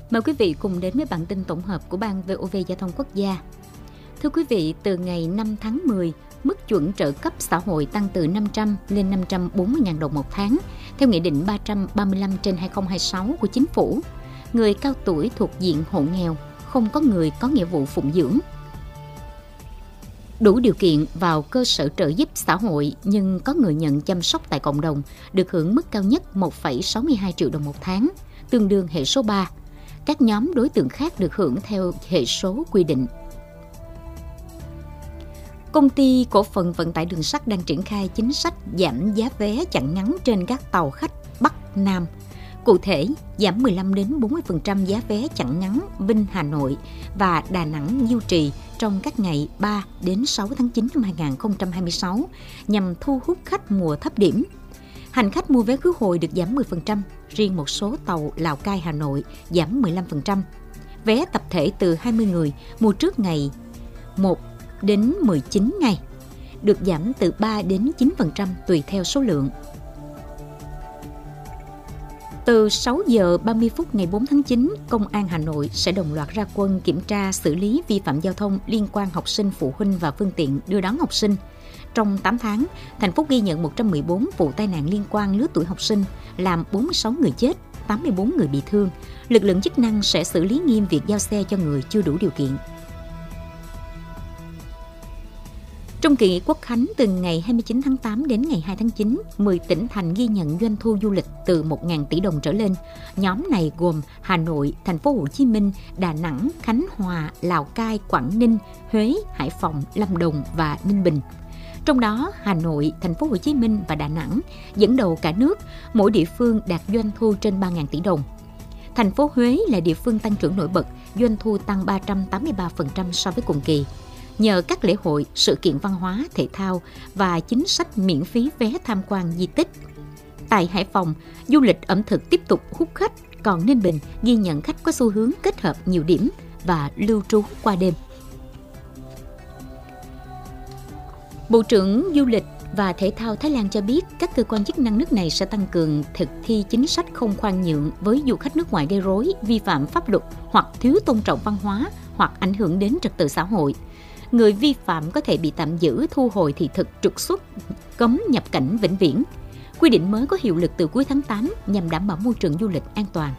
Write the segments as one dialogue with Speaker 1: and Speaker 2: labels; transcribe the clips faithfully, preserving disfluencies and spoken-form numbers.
Speaker 1: Mời quý vị cùng đến với bản tin tổng hợp của Ban vê o vê Giao thông Quốc gia. Thưa quý vị, từ ngày năm tháng mười, mức chuẩn trợ cấp xã hội tăng từ năm trăm lên năm trăm bốn mươi nghìn đồng một tháng, theo Nghị định ba trăm ba mươi lăm trên hai nghìn không trăm hai mươi sáu của Chính phủ. Người cao tuổi thuộc diện hộ nghèo, không có người có nghĩa vụ phụng dưỡng, đủ điều kiện vào cơ sở trợ giúp xã hội nhưng có người nhận chăm sóc tại cộng đồng được hưởng mức cao nhất một phẩy sáu mươi hai triệu đồng một tháng, tương đương hệ số ba. Các nhóm đối tượng khác được hưởng theo hệ số quy định. Công ty cổ phần vận tải đường sắt đang triển khai chính sách giảm giá vé chặng ngắn trên các tàu khách Bắc Nam. Cụ thể, giảm mười lăm đến bốn mươi phần trăm giá vé chặng ngắn Vinh Hà Nội và Đà Nẵng Diêu Trì trong các ngày ba đến sáu tháng chín năm hai nghìn không trăm hai mươi sáu nhằm thu hút khách mùa thấp điểm. Hành khách mua vé khứ hồi được giảm mười phần trăm, riêng một số tàu Lào Cai Hà Nội giảm mười lăm phần trăm. Vé tập thể từ hai mươi người mua trước ngày một đến mười chín ngày được giảm từ ba đến chín phần trăm tùy theo số lượng. Từ sáu giờ ba mươi phút ngày bốn tháng chín, Công an Hà Nội sẽ đồng loạt ra quân kiểm tra xử lý vi phạm giao thông liên quan học sinh, phụ huynh và phương tiện đưa đón học sinh. Trong tám tháng, thành phố ghi nhận một trăm mười bốn vụ tai nạn liên quan lứa tuổi học sinh, làm bốn mươi sáu người chết, tám mươi bốn người bị thương. Lực lượng chức năng sẽ xử lý nghiêm việc giao xe cho người chưa đủ điều kiện. Trong kỳ nghỉ Quốc khánh từ ngày hai mươi chín tháng tám đến ngày hai tháng chín, mười tỉnh thành ghi nhận doanh thu du lịch từ một nghìn tỷ đồng trở lên. Nhóm này gồm Hà Nội, Thành phố Hồ Chí Minh, Đà Nẵng, Khánh Hòa, Lào Cai, Quảng Ninh, Huế, Hải Phòng, Lâm Đồng và Ninh Bình. Trong đó, Hà Nội, Thành phố Hồ Chí Minh và Đà Nẵng dẫn đầu cả nước, mỗi địa phương đạt doanh thu trên ba nghìn tỷ đồng. Thành phố Huế là địa phương tăng trưởng nổi bật, doanh thu tăng ba trăm tám mươi ba phần trăm so với cùng kỳ. Nhờ các lễ hội, sự kiện văn hóa, thể thao và chính sách miễn phí vé tham quan di tích. Tại Hải Phòng, du lịch ẩm thực tiếp tục hút khách, còn Ninh Bình ghi nhận khách có xu hướng kết hợp nhiều điểm và lưu trú qua đêm. Bộ trưởng Du lịch và Thể thao Thái Lan cho biết các cơ quan chức năng nước này sẽ tăng cường thực thi chính sách không khoan nhượng với du khách nước ngoài gây rối, vi phạm pháp luật hoặc thiếu tôn trọng văn hóa hoặc ảnh hưởng đến trật tự xã hội. Người vi phạm có thể bị tạm giữ, thu hồi thị thực, trục xuất, cấm nhập cảnh vĩnh viễn. Quy định mới có hiệu lực từ cuối tháng tám nhằm đảm bảo môi trường du lịch an toàn.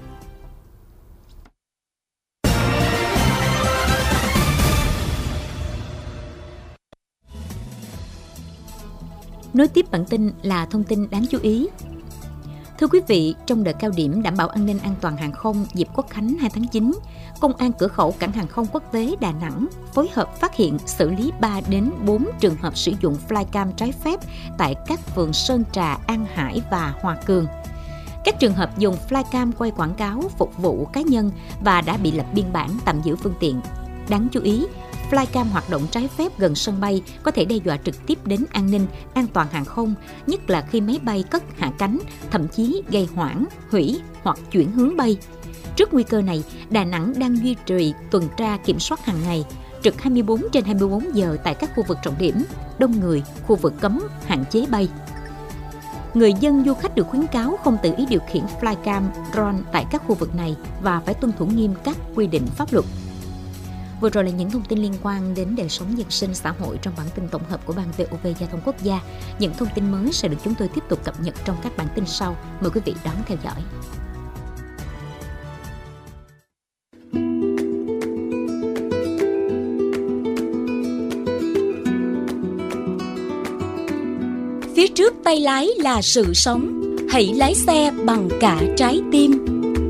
Speaker 1: Nối tiếp bản tin là thông tin đáng chú ý. Thưa quý vị, trong đợt cao điểm đảm bảo an ninh an toàn hàng không dịp Quốc khánh hai tháng chín, Công an cửa khẩu cảng hàng không quốc tế Đà Nẵng phối hợp phát hiện xử lý ba đến bốn trường hợp sử dụng flycam trái phép tại các phường Sơn Trà, An Hải và Hòa Cường. Các trường hợp dùng flycam quay quảng cáo phục vụ cá nhân và đã bị lập biên bản tạm giữ phương tiện. Đáng chú ý, flycam hoạt động trái phép gần sân bay có thể đe dọa trực tiếp đến an ninh, an toàn hàng không, nhất là khi máy bay cất hạ cánh, thậm chí gây hoãn, hủy hoặc chuyển hướng bay. Trước nguy cơ này, Đà Nẵng đang duy trì tuần tra kiểm soát hàng ngày, trực hai mươi bốn trên hai mươi bốn giờ tại các khu vực trọng điểm, đông người, khu vực cấm, hạn chế bay. Người dân du khách được khuyến cáo không tự ý điều khiển flycam, drone tại các khu vực này và phải tuân thủ nghiêm các quy định pháp luật. Vừa rồi là những thông tin liên quan đến đời sống dân sinh xã hội trong bản tin tổng hợp của Ban vê o vê Giao thông Quốc gia. Những thông tin mới sẽ được chúng tôi tiếp tục cập nhật trong các bản tin sau. Mời quý vị đón theo dõi.
Speaker 2: Phía trước tay lái là sự sống, hãy lái xe bằng cả trái tim.